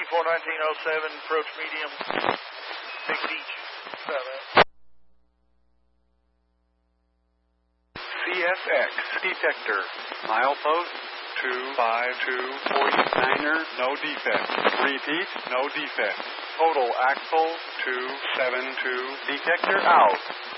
241907, approach medium, 6 each. CSX detector, milepost 25249er, no defect. Repeat, no defect. Total axle 272, detector out.